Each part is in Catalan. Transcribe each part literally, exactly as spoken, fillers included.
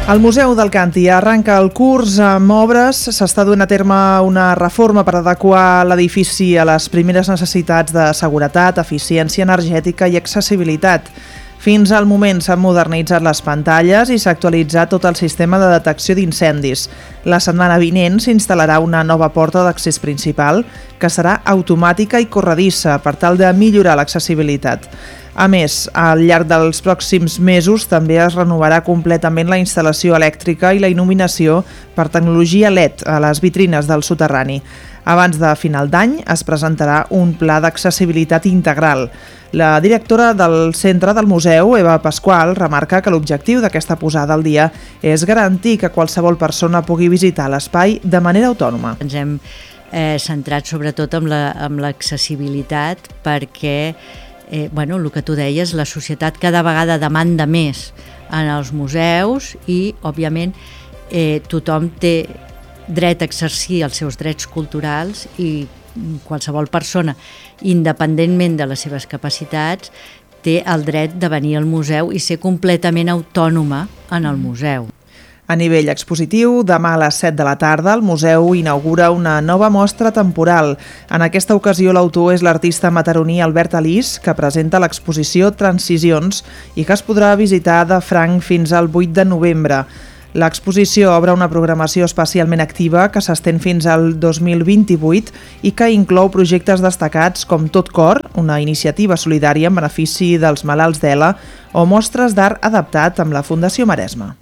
El Museu d'Alcanti arranca el curs amb obres. S'està duent a terme una reforma per adequar l'edifici a les primeres necessitats de seguretat, eficiència energètica i accessibilitat. Fins al moment s'han modernitzat les pantalles i s'ha actualitzat tot el sistema de detecció d'incendis. La setmana vinent s'instal·larà una nova porta d'accés principal que serà automàtica i corredissa per tal de millorar l'accessibilitat. A més, al llarg dels pròxims mesos també es renovarà completament la instal·lació elèctrica i la il·luminació per tecnologia L E D a les vitrines del soterrani. Abans de final d'any es presentarà un pla d'accessibilitat integral. La directora del centre del museu, Eva Pasqual, remarca que l'objectiu d'aquesta posada al dia és garantir que qualsevol persona pugui visitar l'espai de manera autònoma. Ens hem eh, centrat sobretot en la, en l'accessibilitat perquè Eh, bueno, el que tu deies, la societat cada vegada demanda més en els museus i, òbviament, eh, tothom té dret a exercir els seus drets culturals i qualsevol persona, independentment de les seves capacitats, té el dret de venir al museu i ser completament autònoma en el museu. A nivell expositiu, demà a les set de la tarda el museu inaugura una nova mostra temporal. En aquesta ocasió l'autor és l'artista mataroní Albert Alís, que presenta l'exposició Transicions i que es podrà visitar de franc fins al vuit de novembre. L'exposició obre una programació especialment activa que s'estén fins al dos mil vint-i-vuit i que inclou projectes destacats com Tot Cor, una iniciativa solidària en benefici dels malalts d'Ela, o mostres d'art adaptat amb la Fundació Maresme.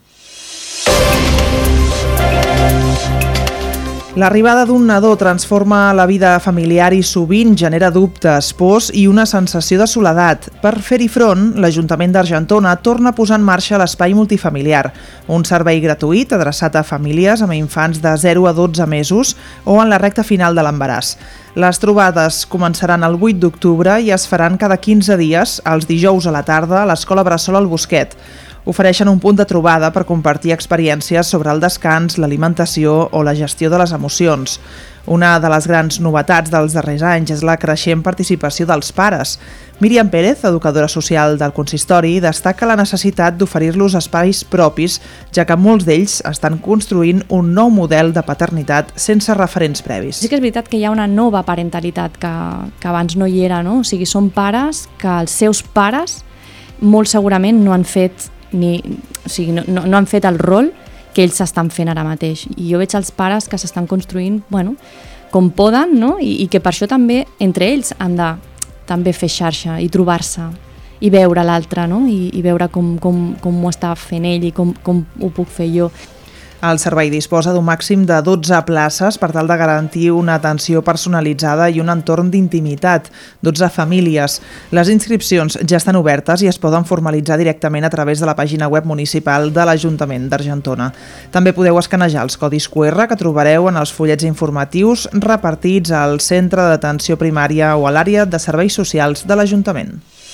L'arribada d'un nadó transforma la vida familiar i sovint genera dubtes, pors i una sensació de soledat. Per fer-hi front, l'Ajuntament d'Argentona torna a posar en marxa l'espai multifamiliar, un servei gratuït adreçat a famílies amb infants de zero a dotze mesos o en la recta final de l'embaràs. Les trobades començaran el vuit d'octubre i es faran cada quinze dies, els dijous a la tarda, a l'Escola Bressol al Bosquet. Ofereixen un punt de trobada per compartir experiències sobre el descans, l'alimentació o la gestió de les emocions. Una de les grans novetats dels darrers anys és la creixent participació dels pares. Míriam Pérez, educadora social del consistori, destaca la necessitat d'oferir-los espais propis, ja que molts d'ells estan construint un nou model de paternitat sense referents previs. Sí que és veritat que hi ha una nova parentalitat que, que abans no hi era, no? O sigui, són pares que els seus pares molt segurament no han fet ni, o sigui, no, no, no han fet el rol que ells s'estan fent ara mateix. I jo veig els pares que s'estan construint, bueno, com poden, no? I, i que per això també entre ells han de també fer xarxa i trobar-se i veure l'altre, no? I, i veure com, com, com ho està fent ell i com, com ho puc fer jo. El servei disposa d'un màxim de dotze places per tal de garantir una atenció personalitzada i un entorn d'intimitat, dotze famílies. Les inscripcions ja estan obertes i es poden formalitzar directament a través de la pàgina web municipal de l'Ajuntament d'Argentona. També podeu escanejar els codis Q R que trobareu en els fullets informatius repartits al centre d'atenció primària o a l'àrea de serveis socials de l'Ajuntament.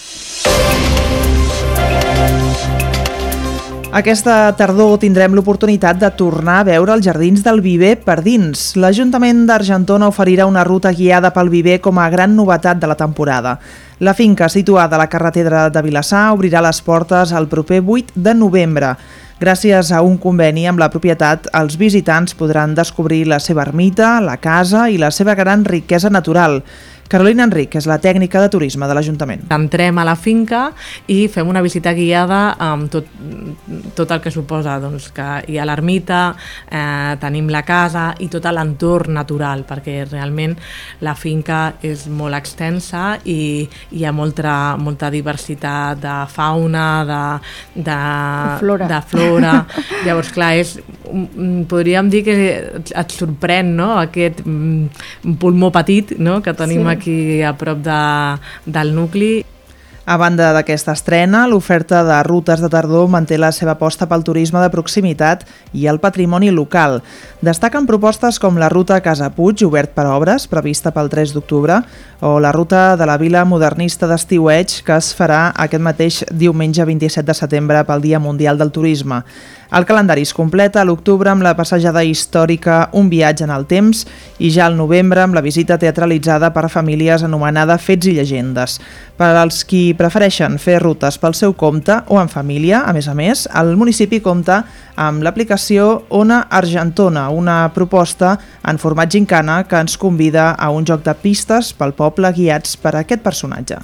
Aquesta tardor tindrem l'oportunitat de tornar a veure els jardins del Viver per dins. L'Ajuntament d'Argentona oferirà una ruta guiada pel Viver com a gran novetat de la temporada. La finca, situada a la carretera de Vilassar, obrirà les portes el proper vuit de novembre. Gràcies a un conveni amb la propietat, els visitants podran descobrir la seva ermita, la casa i la seva gran riquesa natural. Carolina Enric és la tècnica de turisme de l'Ajuntament. Entrem a la finca i fem una visita guiada amb tot, tot el que suposa, doncs, que hi ha l'ermita, eh, tenim la casa i tot l'entorn natural, perquè realment la finca és molt extensa i hi ha molta, molta diversitat de fauna, de, de, flora. de flora. Llavors, clar, és, podríem dir que et sorprèn, no? Aquest pulmó petit, no? Que tenim sí. aquí a prop de, del nucli. A banda d'aquesta estrena, l'oferta de rutes de tardor manté la seva aposta pel turisme de proximitat i el patrimoni local. Destaquen propostes com la ruta Casa Puig, obert per obres, prevista pel tres d'octubre, o la ruta de la Vila Modernista d'Estiueig, que es farà aquest mateix diumenge vint-i-set de setembre pel Dia Mundial del Turisme. El calendari es completa a l'octubre amb la passejada històrica Un viatge en el temps i ja al novembre amb la visita teatralitzada per famílies anomenada Fets i llegendes. Per als qui prefereixen fer rutes pel seu compte o en família, a més a més, el municipi compta amb l'aplicació Ona Argentona, una proposta en format gincana que ens convida a un joc de pistes pel poble guiats per aquest personatge.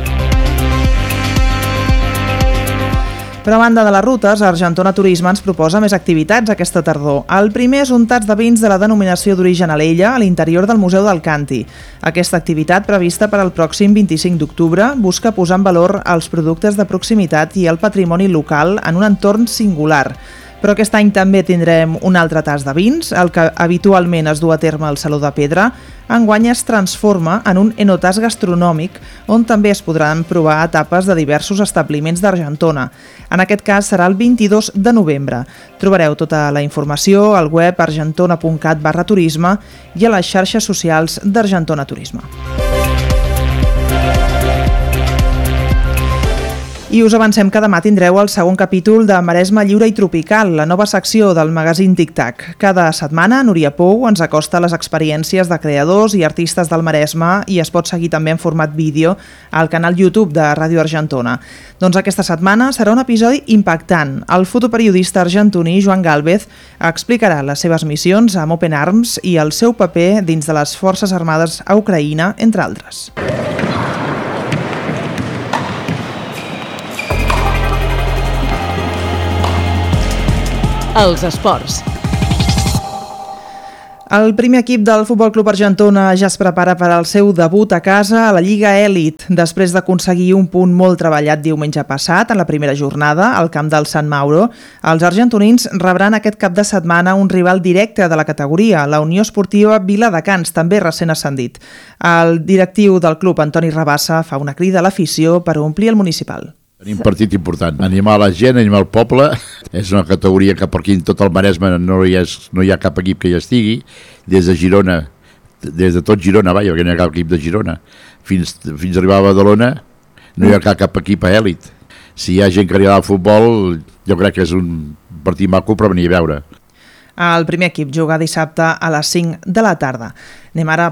Per a banda de les rutes, Argentona Turisme ens proposa més activitats aquesta tardor. El primer és un tats de vins de la denominació d'origen Alella a l'interior del Museu del Canti. Aquesta activitat, prevista per al pròxim vint-i-cinc d'octubre, busca posar en valor els productes de proximitat i el patrimoni local en un entorn singular. Però aquest any també tindrem un altre tas de vins, el que habitualment es du a terme al Saló de Pedra. Enguany es transforma en un enotàs gastronòmic, on també es podran provar etapes de diversos establiments d'Argentona. En aquest cas serà el vint-i-dos de novembre. Trobareu tota la informació al web argentona punt cat barra turisme i a les xarxes socials d'Argentona Turisme. I us avancem que demà tindreu el segon capítol de Maresme Lliure i Tropical, la nova secció del magazín Tic-Tac. Cada setmana, Núria Pou ens acosta les experiències de creadors i artistes del Maresme i es pot seguir també en format vídeo al canal YouTube de Ràdio Argentona. Doncs aquesta setmana serà un episodi impactant. El fotoperiodista argentoní Joan Gálvez explicarà les seves missions amb Open Arms i el seu paper dins de les Forces Armades a Ucraïna, entre altres. Els esports. El primer equip del Futbol Club Argentona ja es prepara per al seu debut a casa a la Lliga Elit. Després d'aconseguir un punt molt treballat diumenge passat, en la primera jornada, al camp del Sant Mauro, els argentonins rebran aquest cap de setmana un rival directe de la categoria, la Unió Esportiva Viladecans, també recent ascendit. El directiu del club, Antoni Rabassa, fa una crida a l'afició per omplir el municipal. Tenim un partit important. Animar la gent, animar el poble. És una categoria que per aquí en tot el Maresme no hi ha, no hi ha cap equip que hi estigui. Des de Girona, des de tot Girona, vaja, perquè no hi ha cap equip de Girona, fins, fins a arribar a Badalona, no hi ha cap, cap equip a èlit. Si hi ha gent que li agrada el futbol, jo crec que és un partit maco per venir a veure. El primer equip juga dissabte a les cinc de la tarda. Anem ara